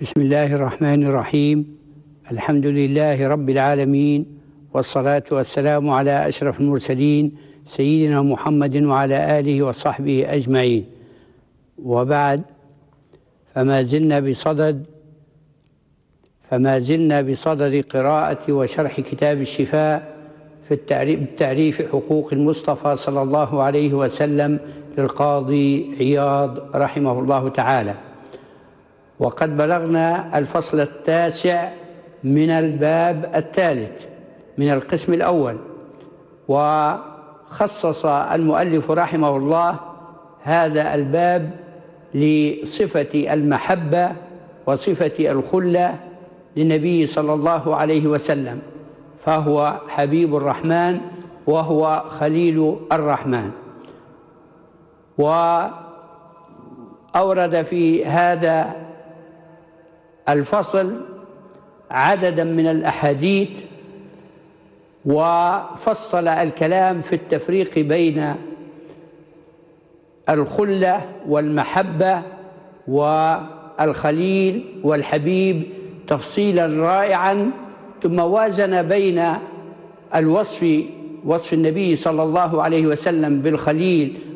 بسم الله الرحمن الرحيم. الحمد لله رب العالمين، والصلاة والسلام على أشرف المرسلين سيدنا محمد وعلى آله وصحبه أجمعين. وبعد، فما زلنا بصدد قراءة وشرح كتاب الشفاء في التعريف حقوق المصطفى صلى الله عليه وسلم للقاضي عياض رحمه الله تعالى. وقد بلغنا الفصل 9 من الباب 3 من القسم الأول، وخصص المؤلف رحمه الله هذا الباب لصفة المحبة وصفة الخلة للنبي صلى الله عليه وسلم، فهو حبيب الرحمن وهو خليل الرحمن. وأورد في هذا الفصل عددا من الأحاديث، وفصل الكلام في التفريق بين الخلة والمحبة والخليل والحبيب تفصيلا رائعا، ثم وازن بين وصف النبي صلى الله عليه وسلم بالخليل